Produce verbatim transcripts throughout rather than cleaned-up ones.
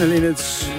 Linnets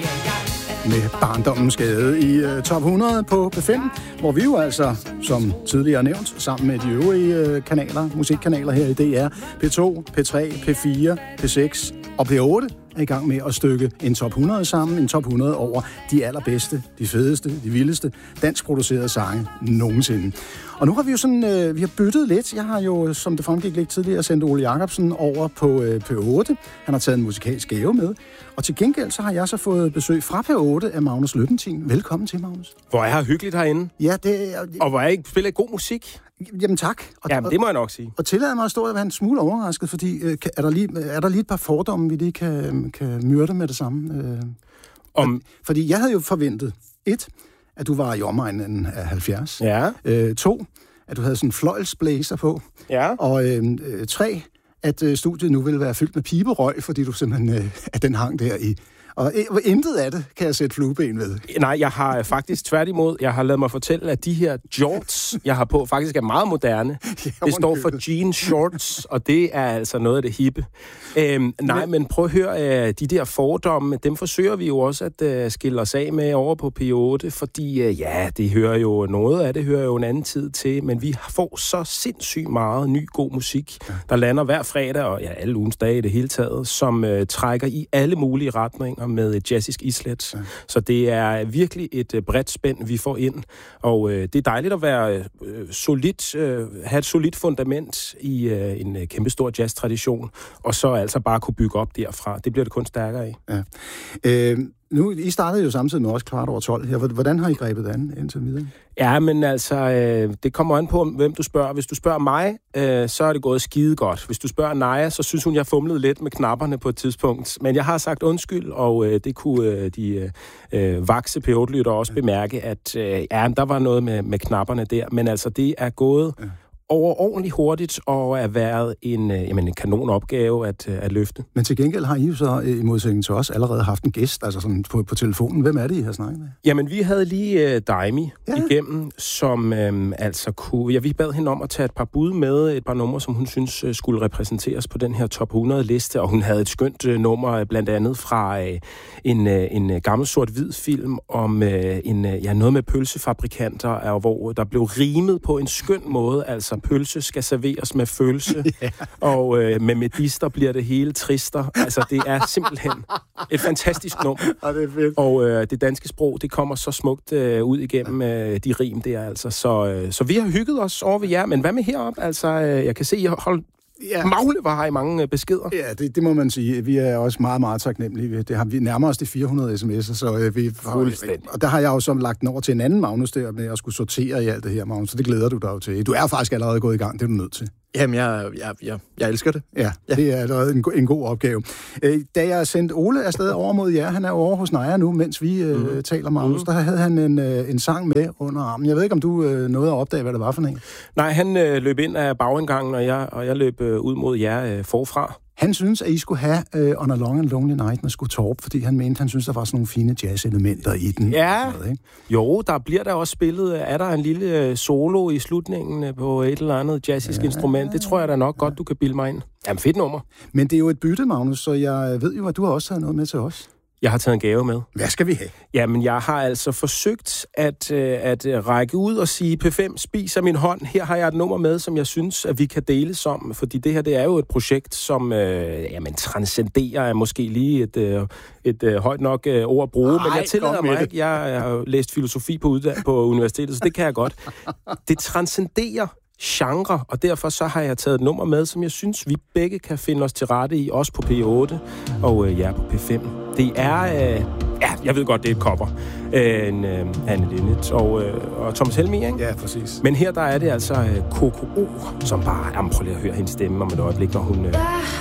med barndommens skade i uh, top hundrede på P fem, hvor vi jo altså, som tidligere nævnt, sammen med de øvrige uh, kanaler, musikkanaler her i D R, P to, P tre, P fire, P seks og P otte, er i gang med at stykke en top hundrede sammen, en top hundrede over de allerbedste, de fedeste, de vildeste danskproducerede sange nogensinde. Og nu har vi jo sådan, øh, vi har byttet lidt. Jeg har jo, som det fremgik lidt tidligere, sendt Ole Jacobsen over på øh, P otte. Han har taget en musikalsk gave med. Og til gengæld så har jeg så fået besøg fra P otte af Magnus Løbentin. Velkommen til, Magnus. Hvor er her hyggeligt herinde. Ja, det er... Og hvor er I spiller god musik. Jamen tak. Og, Jamen, det må jeg nok sige. Og tillad mig at stå og være en smule overrasket, fordi øh, er, der lige, er der lige et par fordomme, vi lige kan, kan myrde med det samme? Øh, Om... Fordi jeg havde jo forventet, et, at du var i omegnen af halvfjerds. Ja. Øh, to, at du havde sådan en fløjlsblæser på. Ja. Og øh, tre, at øh, studiet nu ville være fyldt med piberøg, fordi du simpelthen øh, at den hang der i. Og øh, intet af det kan jeg sætte flueben ved. Nej, jeg har faktisk tværtimod, jeg har ladet mig fortælle, at de her jorts, jeg har på, faktisk er meget moderne. Det står for jean shorts, og det er altså noget af det hippe. Øhm, nej, men prøv at høre, øh, de der fordomme, dem forsøger vi jo også at øh, skille os af med over på P otte, fordi øh, ja, det hører jo noget af det, hører jo en anden tid til, men vi får så sindssygt meget ny god musik, der lander hver fredag, og ja, alle ugens dage i det hele taget, som øh, trækker i alle mulige retninger med et jazzisk islet. Ja. Så det er virkelig et øh, bredt spænd, vi får ind, og øh, det er dejligt at være øh, solid, øh, have et solidt fundament i øh, en øh, kæmpestor jazztradition, og så altså bare kunne bygge op derfra. Det bliver det kun stærkere i. Ja. Øh, nu, I startede jo samtidig med os kvart over tolv her. Hvordan har I grebet det an indtil videre? Ja, men altså, øh, det kommer an på, hvem du spørger. Hvis du spørger mig, øh, så er det gået skide godt. Hvis du spørger Naja, så synes hun, jeg fumlede lidt med knapperne på et tidspunkt. Men jeg har sagt undskyld, og øh, det kunne øh, de øh, vakse P otte-lyttere også bemærke, at øh, ja, der var noget med, med knapperne der. Men altså, det er gået... Ja. overordentligt hurtigt og er været en, jamen, en kanonopgave at, at løfte. Men til gengæld har I jo så, i modsætning til os, allerede haft en gæst, altså sådan på, på telefonen. Hvem er det, I har snakket med? Jamen, vi havde lige uh, Daimi ja. igennem, som um, altså kunne... Ja, vi bad hende om at tage et par bud med, et par numre, som hun synes uh, skulle repræsenteres på den her top hundrede-liste, og hun havde et skønt uh, nummer, blandt andet fra uh, en, uh, en uh, gammel sort-hvid film om uh, en, uh, ja, noget med pølsefabrikanter, uh, hvor der blev rimet på en skøn måde, altså pølse skal serveres med følelse, yeah. og øh, med medister bliver det hele trister. Altså, det er simpelthen et fantastisk nummer. Og det er fedt. Og øh, det danske sprog, det kommer så smukt øh, ud igennem øh, de rim der, altså. Så, øh, så vi har hygget os over ved jer, men hvad med herop? Altså, øh, jeg kan se, I har holdt ja. magle, hvor har I mange beskeder? Ja, det, det må man sige. Vi er også meget, meget taknemmelige. Det har vi nærmer os de fire hundrede sms'er, så øh, vi... Og der har jeg jo så lagt den over til en anden Magnus der, med at skulle sortere i alt det her, Magnus, så det glæder du dig jo til. Du er faktisk allerede gået i gang, det er du nødt til. Jamen, jeg, jeg, jeg, jeg elsker det. Ja, ja, det er allerede en, en god opgave. Øh, da jeg sendte Ole afsted over mod jer, han er over hos Naja nu, mens vi øh, mm. taler, Magnus, mm. der havde han en, øh, en sang med under armen. Jeg ved ikke, om du øh, nåede at opdage, hvad det var for en? Nej, han øh, løb ind af bagindgangen, og jeg, og jeg løb øh, ud mod jer øh, forfra. Han synes, at I skulle have uh, On a Long and Lonely Night med Sgu Torp, fordi han mente, han synes, der var sådan nogle fine jazz-elementer i den. Ja, noget, ikke? Jo, der bliver der også spillet, er der en lille solo i slutningen på et eller andet jazzisk ja, instrument. Det tror jeg da nok ja. godt, du kan bilde mig ind. Jamen, fedt nummer. Men det er jo et bytte, Magnus, så jeg ved jo, at du har også taget noget med til os. Jeg har taget en gave med. Hvad skal vi have? Jamen, jeg har altså forsøgt at, at række ud og sige, P fem spiser min hånd. Her har jeg et nummer med, som jeg synes, at vi kan deles om. Fordi det her, det er jo et projekt, som øh, jamen, transcenderer er måske lige et, øh, et øh, højt nok øh, ord at bruge. Ej, men jeg tillader mig ikke. Jeg, jeg har jo læst filosofi på, uddan- på universitetet, så det kan jeg godt. Det transcenderer genre, og derfor så har jeg taget et nummer med, som jeg synes, vi begge kan finde os til rette i, også på P otte og øh, ja, på P fem. Det er, øh, ja, jeg ved godt, det er et cover. Øh, en, øh, Anne Linnet og, øh, og Thomas Helmig, ikke? Ja, præcis. Men her, der er det altså øh, Coco O, som bare, jamen prøv lige at høre hendes stemme om et øjeblik, når hun... Øh,